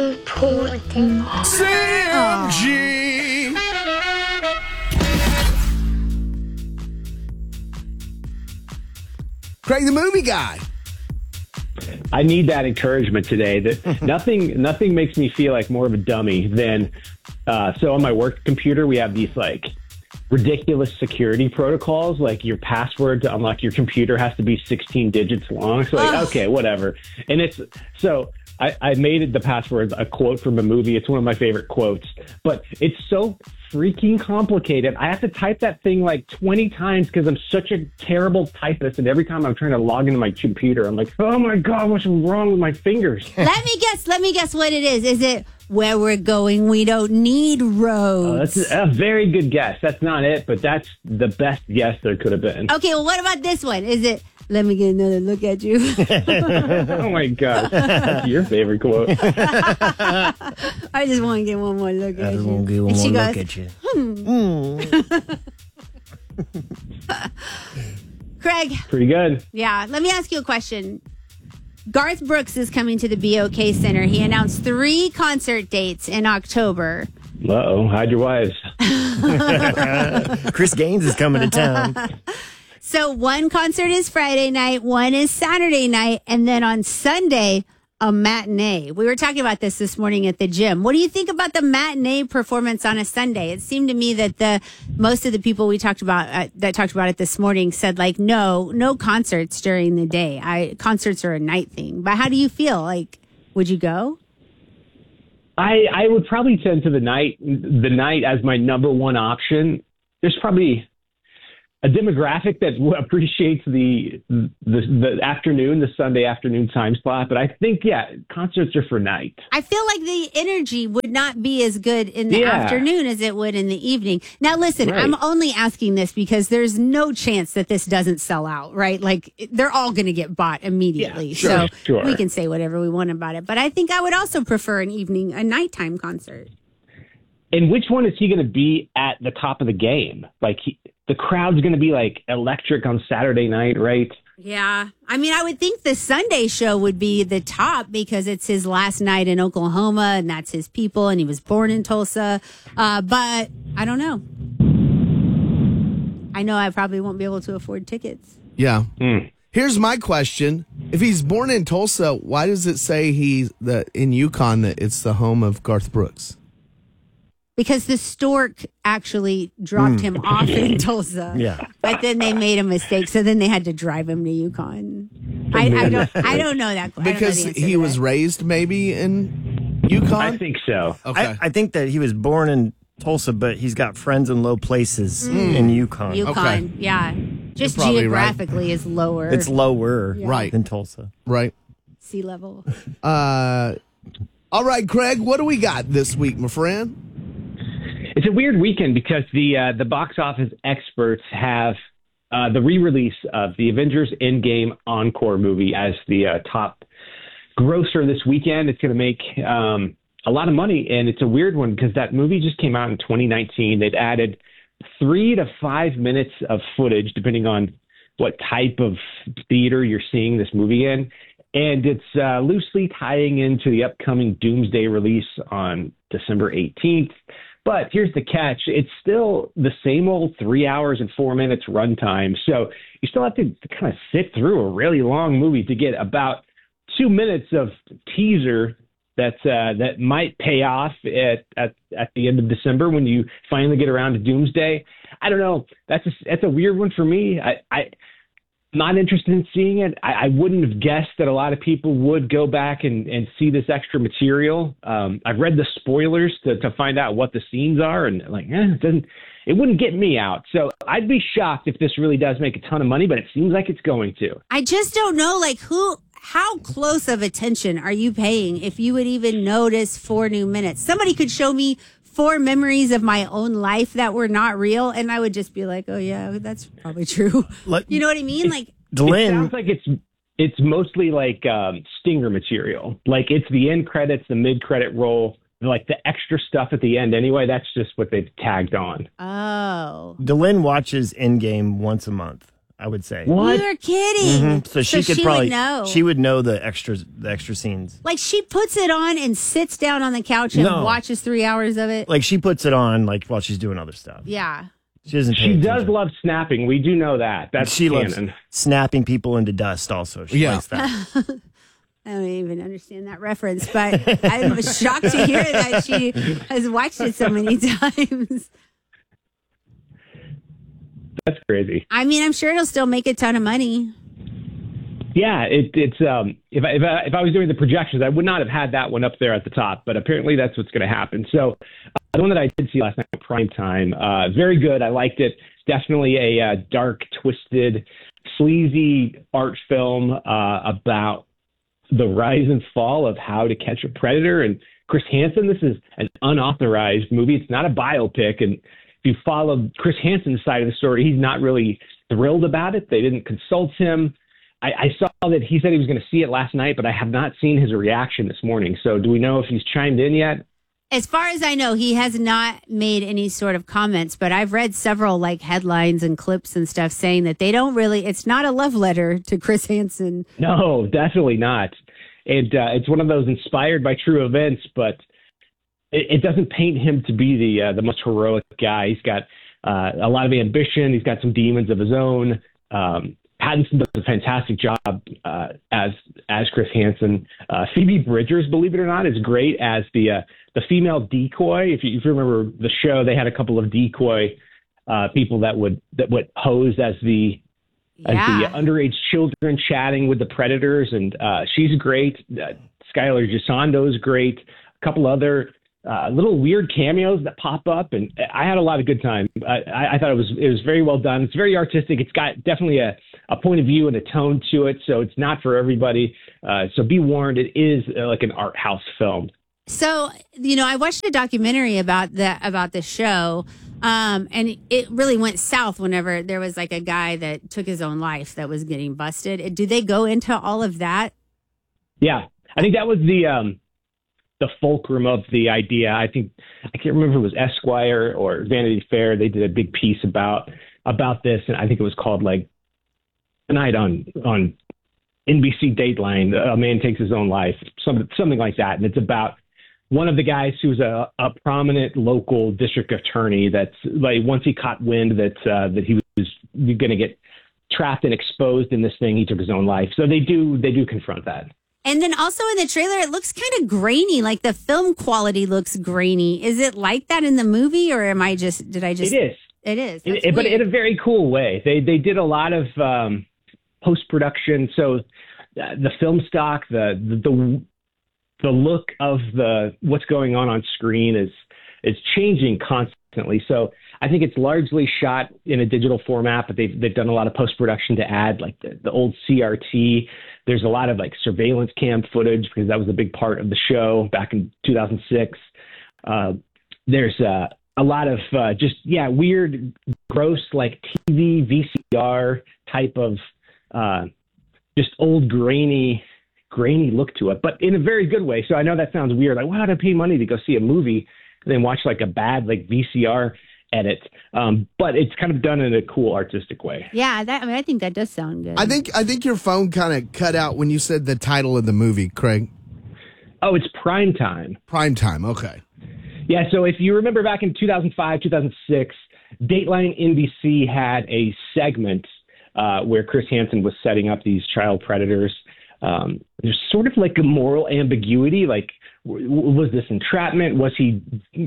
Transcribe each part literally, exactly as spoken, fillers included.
Important. C M G. Craig the Movie Guy. I need that encouragement today. That nothing, nothing makes me feel like more of a dummy than. Uh, so on my work computer, we have these like ridiculous security protocols. Like your password to unlock your computer has to be sixteen digits long. So like, okay, whatever. And it's so. I, I made it the password a quote from a movie. It's one of my favorite quotes, but it's so freaking complicated. I have to type that thing like twenty times because I'm such a terrible typist. And every time I'm trying to log into my computer, I'm like, oh my God, what's wrong with my fingers? Let me guess. Let me guess what it is. Is it where we're going? We don't need roads. Oh, that's a very good guess. That's not it, but that's the best guess there could have been. Okay, well, what about this one? Is it, let me get another look at you? Oh my God. That's your favorite quote. I just want to get one more look I at just you. want to get one And she more goes, look at you. hmm. Craig. Pretty good. Yeah, let me ask you a question. Garth Brooks is coming to the B O K Center. He announced three concert dates in October. Uh-oh, hide your wives. Chris Gaines is coming to town. So one concert is Friday night, one is Saturday night, and then on Sunday, a matinee. We were talking about this this morning at the gym. What do you think about the matinee performance on a Sunday? It seemed to me that the most of the people we talked about uh, that talked about it this morning said like, no, no concerts during the day. I concerts are a night thing. But how do you feel? Like, would you go? I I would probably tend to the night the night as my number one option. There's probably a demographic that appreciates the, the the afternoon, the Sunday afternoon time slot. But I think, yeah, concerts are for night. I feel like the energy would not be as good in the Yeah. afternoon as it would in the evening. Now, listen, Right. I'm only asking this because there's no chance that this doesn't sell out, right? Like, they're all going to get bought immediately. Yeah, sure, so sure. we can say whatever we want about it. But I think I would also prefer an evening, a nighttime concert. And which one is he going to be at the top of the game? Like, he, the crowd's going to be like electric on Saturday night, right? Yeah. I mean, I would think the Sunday show would be the top because it's his last night in Oklahoma and that's his people and he was born in Tulsa. Uh, but I don't know. I know I probably won't be able to afford tickets. Yeah. Mm. Here's my question. If he's born in Tulsa, why does it say he's the, in Yukon that it's the home of Garth Brooks? Because the stork actually dropped him off in Tulsa. Yeah. But then they made a mistake, so then they had to drive him to Yukon. I, I don't I don't know that. I don't know Because the answer he to was that. raised maybe in Yukon? I think so. Okay. I, I think that he was born in Tulsa, but he's got friends in low places in Yukon. Yukon, Okay. yeah. Just You're probably right. geographically is lower. It's lower Right. than Tulsa. right. sea level. Uh, all right, Craig, what do we got this week, my friend? It's a weird weekend because the uh, the box office experts have uh, the re-release of the Avengers Endgame Encore movie as the uh, top grosser this weekend. It's going to make um, a lot of money, and it's a weird one because that movie just came out in twenty nineteen. They'd added three to five minutes of footage, depending on what type of theater you're seeing this movie in. And it's uh, loosely tying into the upcoming Doomsday release on December eighteenth. But here's the catch. It's still the same old three hours and four minutes runtime. So you still have to, to kind of sit through a really long movie to get about two minutes of teaser that uh, that might pay off at, at at the end of December when you finally get around to Doomsday. I don't know. That's a, that's a weird one for me. I, I not interested in seeing it. I, I wouldn't have guessed that a lot of people would go back and, and see this extra material. Um, I've read the spoilers to, to find out what the scenes are, and like, eh, it doesn't, it wouldn't get me out. So I'd be shocked if this really does make a ton of money, but it seems like it's going to. I just don't know, like, who, how close of attention are you paying if you would even notice four new minutes? Somebody could show me four memories of my own life that were not real, and I would just be like, oh, yeah, that's probably true. Let- You know what I mean? Like, It Delin, sounds like it's it's mostly like um, stinger material. Like it's the end credits, the mid credit roll, like the extra stuff at the end. Anyway, that's just what they've tagged on. oh. Delin watches Endgame once a month. I would say. What? You're kidding. Mhm. So she so could she probably would know. she would know the extras, the extra scenes. Like she puts it on and sits down on the couch and No. watches three hours of it. Like she puts it on like while she's doing other stuff. Yeah. She doesn't. Pay She does attention. love snapping. We do know that. That's She canon. loves snapping people into dust. Also, she Yeah. likes that. I don't even understand that reference, but I'm shocked to hear that she has watched it so many times. That's crazy. I mean, I'm sure it'll still make a ton of money. Yeah, it, it's um, if I, if I if I was doing the projections, I would not have had that one up there at the top, but apparently that's what's going to happen. So uh, the one that I did see last night, Prime Time, uh, very good. I liked it. Definitely a uh, dark, twisted, sleazy art film uh, about the rise and fall of How to Catch a Predator. And Chris Hansen, this is an unauthorized movie. It's not a biopic, and if you follow Chris Hansen's side of the story, he's not really thrilled about it. They didn't consult him. I, I saw that he said he was going to see it last night, but I have not seen his reaction this morning. So do we know if he's chimed in yet? As far as I know, he has not made any sort of comments, but I've read several like headlines and clips and stuff saying that they don't really, it's not a love letter to Chris Hansen. No, definitely not. It, uh, it's one of those inspired by true events, but it, it doesn't paint him to be the uh, the most heroic guy. He's got uh, a lot of ambition. He's got some demons of his own. Um, Pattinson does a fantastic job uh, as as Chris Hansen. Uh, Phoebe Bridgers, believe it or not, is great as the uh, the female decoy. If you, if you remember the show, they had a couple of decoy uh, people that would that would pose as the as Yeah. the underage children chatting with the predators, and uh, she's great. Uh, Skylar Gisondo is great. A couple other uh, little weird cameos that pop up, and I had a lot of good time. I, I, I thought it was it was very well done. It's very artistic. It's got definitely a, a point of view and a tone to it, so it's not for everybody. Uh, so be warned, it is uh, like an art house film. So, you know, I watched a documentary about the about the show, um, and it really went south whenever there was like a guy that took his own life that was getting busted. Do they go into all of that? Yeah, I think that was the um, the fulcrum of the idea. I think I can't remember if it was Esquire or Vanity Fair. They did a big piece about about this, and I think it was called like Tonight on on N B C Dateline. A man takes his own life, something something like that, and it's about one of the guys who's a, a prominent local district attorney. That's like once he caught wind that uh, that he was going to get trapped and exposed in this thing, he took his own life. So they do they do confront that. And then also in the trailer, it looks kind of grainy, like the film quality looks grainy. Is it like that in the movie, or am I just, did I just? It is. It is. It, That's it- but weird. in a very cool way. They they did a lot of um, post production. So uh, the film stock, the, the the the look of the what's going on on screen is is changing constantly. So I think it's largely shot in a digital format, but they've they've done a lot of post production to add like the, the old C R T. There's a lot of like surveillance cam footage because that was a big part of the show back in two thousand six. Uh, there's uh, a lot of uh, just yeah weird, gross like T V V C R type of uh, just old grainy grainy look to it, but in a very good way. So I know that sounds weird. Like, why would I pay money to go see a movie and then watch like a bad like V C R edit? Um, but it's kind of done in a cool artistic way. Yeah, that, I mean, I think that does sound good. I think I think your phone kind of cut out when you said the title of the movie, Craig. Oh, it's Prime Time. Prime Time. Okay. Yeah, so if you remember back in two thousand five, two thousand six, Dateline N B C had a segment uh, where Chris Hansen was setting up these child predators. Um, there's sort of like a moral ambiguity, like w- was this entrapment? Was he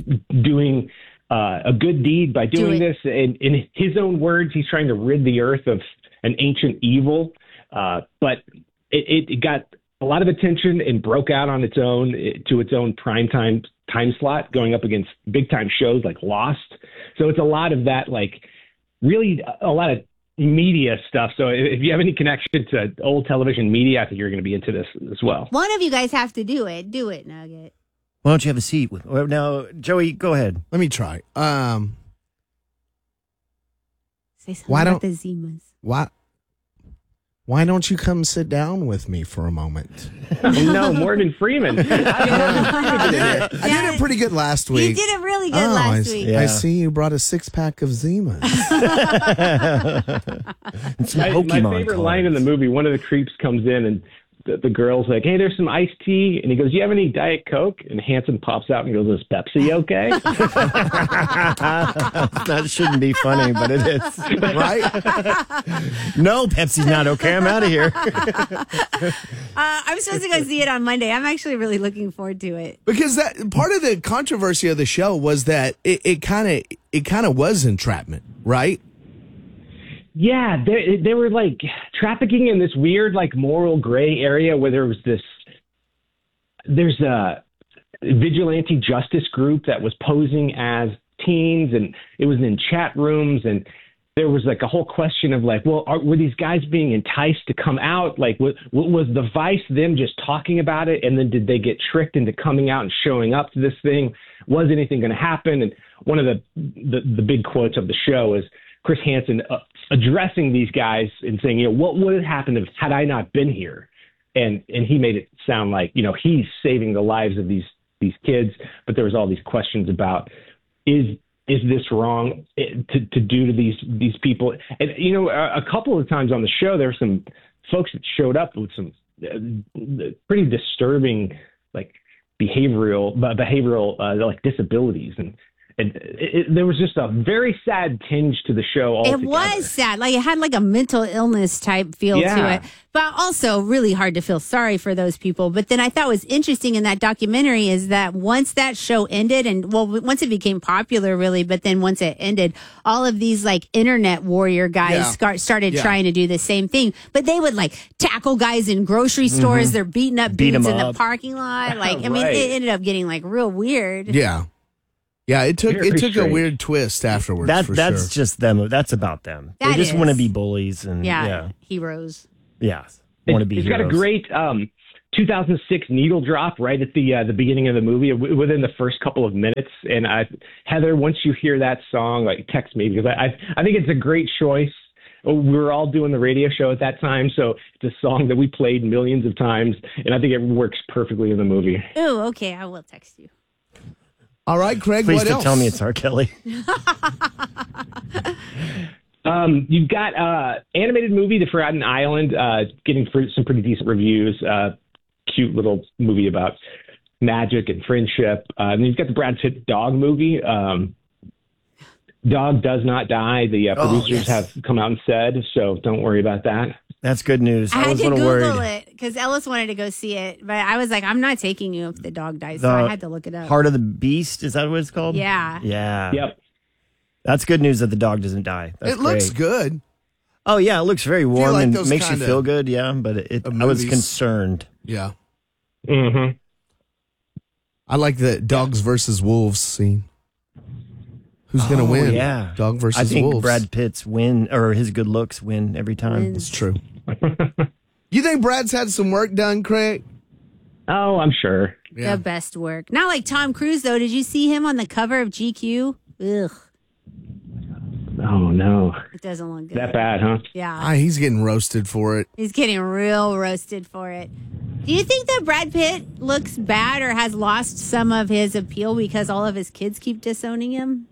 doing uh, a good deed by doing Do this? In, in his own words, he's trying to rid the earth of an ancient evil, uh, but it, it got a lot of attention and broke out on its own to its own primetime time slot, going up against big time shows like Lost. So it's a lot of that, like really a lot of media stuff. So if you have any connection to old television media, I think you're going to be into this as well. One of you guys have to do it. Do it, Nugget. Why don't you have a seat? With, well, now, Joey, go ahead. Let me try. Um, Say something Why about don't- the Zimas. why? Why don't you come sit down with me for a moment? No, Morgan Freeman. Morgan Freeman I did did it. it, I did it pretty good last week. You did it really good Oh, last I, week. Yeah. I see you brought a six pack of Zimas. And some My, Pokemon my favorite cards. line in the movie, one of the creeps comes in and the, the girl's like, hey, there's some iced tea. And he goes, you have any Diet Coke? And Hanson pops out and goes, is Pepsi okay? That shouldn't be funny, but it is. Right? No, Pepsi's not okay. I'm out of here. Uh, I'm supposed to go see it on Monday. I'm actually really looking forward to it. Because that part of the controversy of the show was that it kind of it kind of was entrapment, right? Yeah, they, they were like trafficking in this weird, like moral gray area where there was this, there's a vigilante justice group that was posing as teens, and it was in chat rooms, and there was like a whole question of like, well, are, were these guys being enticed to come out? Like, what, what was the vice them just talking about it, and then did they get tricked into coming out and showing up to this thing? Was anything going to happen? And one of the, the the big quotes of the show is Chris Hansen uh, addressing these guys and saying, you know, what would have happened if had I not been here? And and he made it sound like, you know, he's saving the lives of these these kids, but there was all these questions about is is this wrong to to do to these these people? And you know, a, a couple of times on the show, there were some folks that showed up with some uh, pretty disturbing, like behavioral behavioral uh, like disabilities and. And it, it, there was just a very sad tinge to the show altogether. It was sad. Like it had like a mental illness type feel Yeah. to it, but also really hard to feel sorry for those people. But then I thought was interesting in that documentary is that once that show ended and well, once it became popular really, but then once it ended, all of these like internet warrior guys Yeah. start, started Yeah. trying to do the same thing, but they would like tackle guys in grocery stores. They're beating up Beat 'em dudes in the up. parking lot. Like, I mean, Right. it ended up getting like real weird. Yeah. Yeah, it took Very it took a strange. weird twist afterwards. That for that's sure. just them. That's about them. That they just is. want to be bullies and Yeah. yeah, Heroes. yeah. It's, Want to be it's heroes. got a great um, two thousand six needle drop right at the uh, the beginning of the movie, w- within the first couple of minutes. And I, Heather, once you hear that song, like text me because I I, I think it's a great choice. We were all doing the radio show at that time, so it's a song that we played millions of times, and I think it works perfectly in the movie. Ooh, okay. I will text you. All right, Craig. Please what don't else? tell me it's R. Kelly. Um, you've got uh, animated movie, The Forgotten Island, uh, getting for some pretty decent reviews. Uh, cute little movie about magic and friendship. Uh, and then you've got the Brad Pitt dog movie. Um, Dog Does Not Die. The uh, Oh, producers yes. have come out and said, so don't worry about that. That's good news. I I, had was to a little Google worried. it because Ellis wanted to go see it, but I was like, I'm not taking you if the dog dies, so I had to look it up. Heart of the Beast, is that what it's called? Yeah. Yeah. Yep. That's good news that the dog doesn't die. That's It looks great. good. Oh yeah, it looks very warm like and those makes you kinda feel good. Yeah, but it, it of I was movies. concerned. Yeah. Mm-hmm. I like the dogs versus wolves scene. Who's going to Oh, win? Yeah, Dog versus I think wolves. Brad Pitt's win or his good looks win every time. It's true. You think Brad's had some work done, Craig? Oh, I'm sure. Yeah. The best work. Not like Tom Cruise, though. Did you see him on the cover of G Q? Ugh. Oh, no. It doesn't look good. That bad, huh? Yeah. Ah, he's getting roasted for it. He's getting real roasted for it. Do you think that Brad Pitt looks bad or has lost some of his appeal because all of his kids keep disowning him?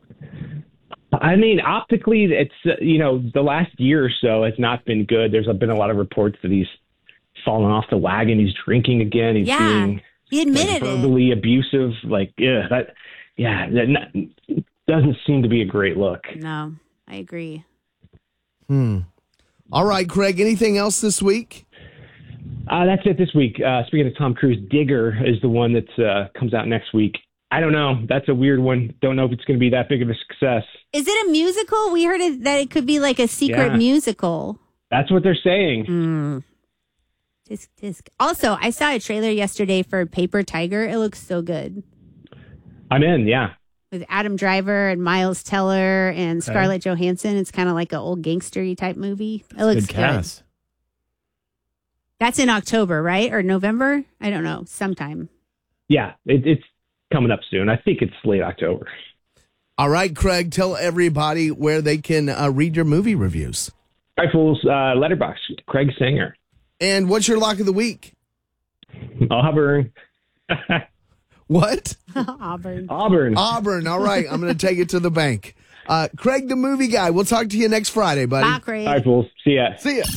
I mean, optically, it's, uh, you know, the last year or so has not been good. There's been a lot of reports that he's fallen off the wagon. He's drinking again. He's Yeah. being He like, admitted it. verbally abusive. Like, yeah, that, yeah, that not, doesn't seem to be a great look. No, I agree. Hmm. All right, Craig, anything else this week? Uh, that's it this week. Uh, speaking of Tom Cruise, Digger is the one that uh, comes out next week. I don't know. That's a weird one. Don't know if it's going to be that big of a success. Is it a musical? We heard it, that it could be like a secret Yeah. musical. That's what they're saying. Mm. Tisk, tisk. Also, I saw a trailer yesterday for Paper Tiger. It looks so good. I'm in, yeah. With Adam Driver and Miles Teller and Scarlett Johansson. It's kind of like an old gangster-y type movie. It looks Good good. cast. That's in October, right? Or November? I don't know. Sometime. Yeah, it, it's coming up soon. I think it's late October. All right, Craig, tell everybody where they can uh, read your movie reviews. Rifles, uh, Letterbox, Craig Singer. And what's your lock of the week? Auburn. What? Auburn. Auburn. Auburn. All right. I'm going to take it to the bank. Uh, Craig, the movie guy. We'll talk to you next Friday, buddy. Bye, Craig. All right, fools. See ya. See ya.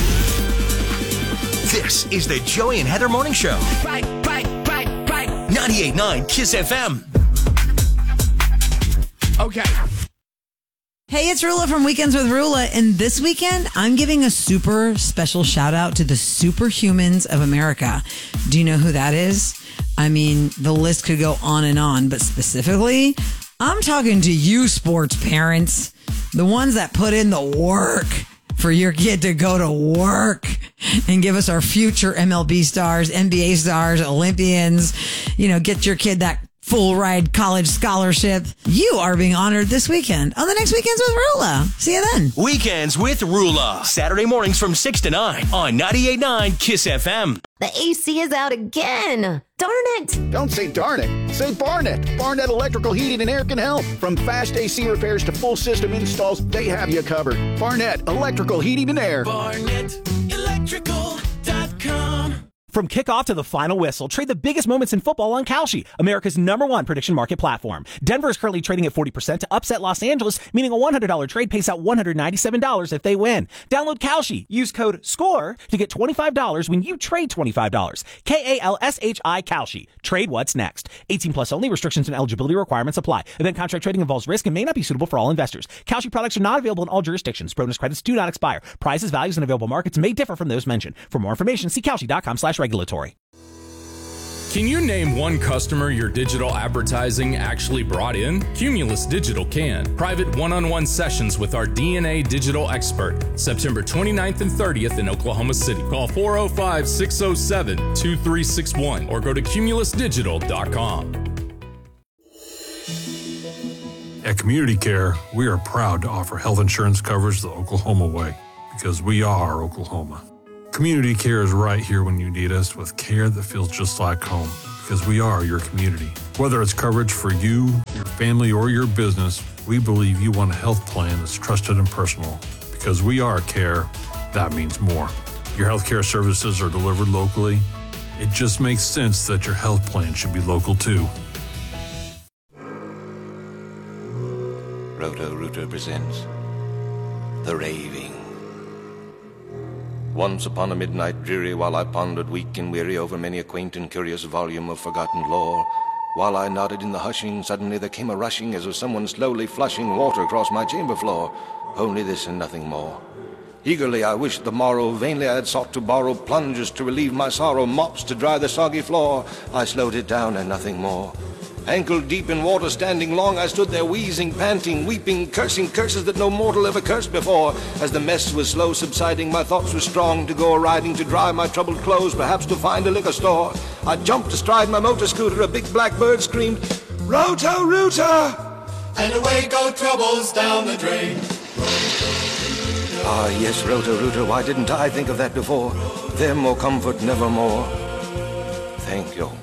This is the Joey and Heather Morning Show. Right, right, right, right. ninety-eight point nine Kiss F M. Okay. Hey, it's Rula from Weekends with Rula, and this weekend I'm giving a super special shout out to the superhumans of America. Do you know who that is? I mean, the list could go on and on, but specifically, I'm talking to you sports parents, the ones that put in the work for your kid to go to work and give us our future M L B stars, N B A stars, Olympians, you know, get your kid that full ride college scholarship. You are being honored this weekend on the next Weekends with Rula. See you then. Weekends with Rula. Saturday mornings from six to nine on ninety-eight point nine Kiss F M. The A C is out again. Darn it. Don't say darn it. Say Barnett. Barnett Electrical Heating and Air can help. From fast A C repairs to full system installs, they have you covered. Barnett Electrical Heating and Air. Barnett Electrical dot com. From kickoff to the final whistle, trade the biggest moments in football on Kalshi, America's number one prediction market platform. Denver is currently trading at forty percent to upset Los Angeles, meaning a one hundred dollars trade pays out one hundred ninety-seven dollars if they win. Download Kalshi. Use code SCORE to get twenty-five dollars when you trade twenty-five dollars. K A L S H I Kalshi. Trade what's next. eighteen plus only. Restrictions and eligibility requirements apply. Event contract trading involves risk and may not be suitable for all investors. Kalshi products are not available in all jurisdictions. Bonus credits do not expire. Prices, values, and available markets may differ from those mentioned. For more information, see Kalshi.com slash regulatory. Can you name one customer your digital advertising actually brought in? Cumulus Digital can. Private one-on-one sessions with our D N A digital expert. September twenty-ninth and thirtieth in Oklahoma City. Call four oh five, six oh seven, two three six one or go to cumulus digital dot com. At Community Care, we are proud to offer health insurance coverage the Oklahoma way, because we are Oklahoma. Community Care is right here when you need us with care that feels just like home, because we are your community. Whether it's coverage for you, your family, or your business, we believe you want a health plan that's trusted and personal. Because we are care, that means more. Your healthcare services are delivered locally. It just makes sense that your health plan should be local too. Roto-Rooter presents The Raving. Once upon a midnight dreary, while I pondered weak and weary over many a quaint and curious volume of forgotten lore, while I nodded in the hushing, suddenly there came a rushing as of someone slowly flushing water across my chamber floor. Only this and nothing more. Eagerly I wished the morrow, vainly I had sought to borrow plungers to relieve my sorrow, mops to dry the soggy floor. I slowed it down and nothing more. Ankle deep in water, standing long, I stood there wheezing, panting, weeping, cursing curses that no mortal ever cursed before. As the mess was slow subsiding, my thoughts were strong to go a-riding, to dry my troubled clothes, perhaps to find a liquor store. I jumped astride my motor scooter, a big black bird screamed, Roto-Rooter! And away go troubles down the drain. Ah, yes, Roto-Rooter, why didn't I think of that before? Them or comfort nevermore. Thank you.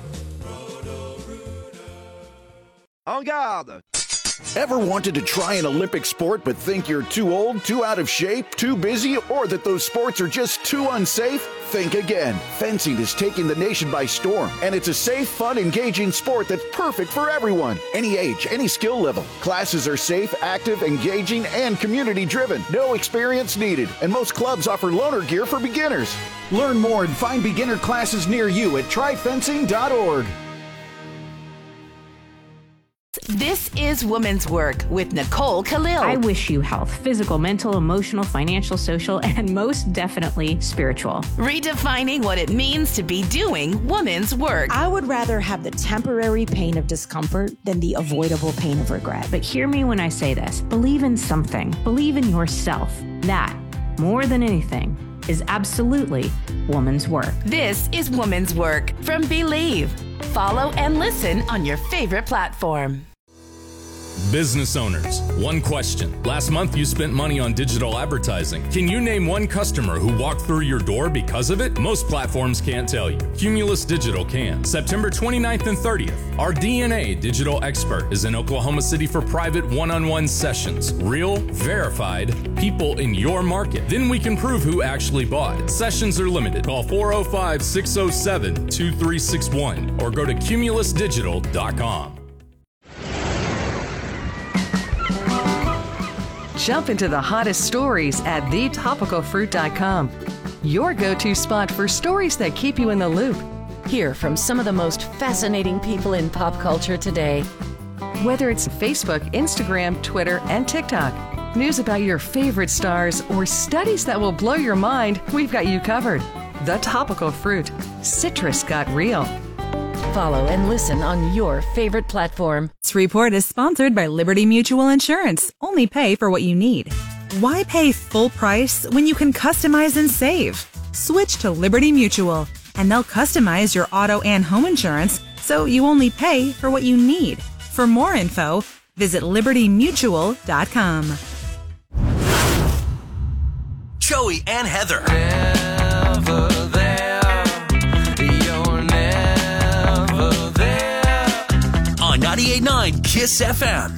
En garde! Ever wanted to try an Olympic sport but think you're too old, too out of shape, too busy, or that those sports are just too unsafe? Think again. Fencing is taking the nation by storm, and it's a safe, fun, engaging sport that's perfect for everyone. Any age, any skill level. Classes are safe, active, engaging, and community-driven. No experience needed, and most clubs offer loaner gear for beginners. Learn more and find beginner classes near you at try fencing dot org. This is Women's Work with Nicole Khalil. I wish you health, physical, mental, emotional, financial, social, and most definitely spiritual. Redefining what it means to be doing women's work. I would rather have the temporary pain of discomfort than the avoidable pain of regret. But hear me when I say this. Believe in something. Believe in yourself. That, more than anything, is absolutely woman's work. This is Woman's Work from Believe. Follow and listen on your favorite platform. Business owners, one question. Last month you spent money on digital advertising. Can you name one customer who walked through your door because of it? Most platforms can't tell you. Cumulus Digital can. September twenty-ninth and thirtieth, our D N A digital expert is in Oklahoma City for private one-on-one sessions. Real, verified, people in your market. Then we can prove who actually bought. Sessions are limited. Call four oh five, six oh seven, two three six one or go to cumulus digital dot com. Jump into the hottest stories at the topical fruit dot com. Your go-to spot for stories that keep you in the loop. Hear from some of the most fascinating people in pop culture today. Whether it's Facebook, Instagram, Twitter, and TikTok, news about your favorite stars, or studies that will blow your mind, we've got you covered. The Topical Fruit. Citrus got real. Follow and listen on your favorite platform. This report is sponsored by Liberty Mutual Insurance. Only pay for what you need. Why pay full price when you can customize and save? Switch to Liberty Mutual, and they'll customize your auto and home insurance so you only pay for what you need. For more info, visit liberty mutual dot com. Joey and Heather. Never there. You're never there. On ninety-eight point nine Kiss F M.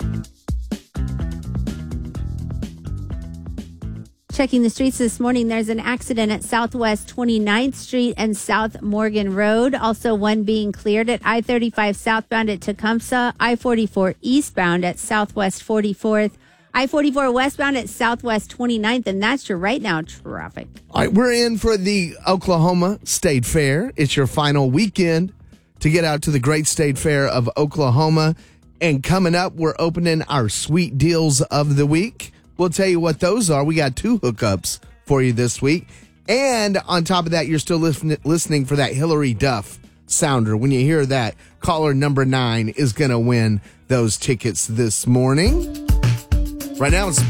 Checking the streets this morning, there's an accident at Southwest twenty-ninth Street and South Morgan Road. Also, one being cleared at I thirty-five southbound at Tecumseh, I forty-four eastbound at Southwest forty-fourth, I forty-four westbound at Southwest twenty-ninth, and that's your right now traffic. All right, we're in for the Oklahoma State Fair. It's your final weekend to get out to the Great State Fair of Oklahoma. And coming up, we're opening our sweet deals of the week. We'll tell you what those are. We got two hookups for you this week. And on top of that, you're still listen- listening for that Hillary Duff sounder. When you hear that, caller number nine is going to win those tickets this morning. Right now, it's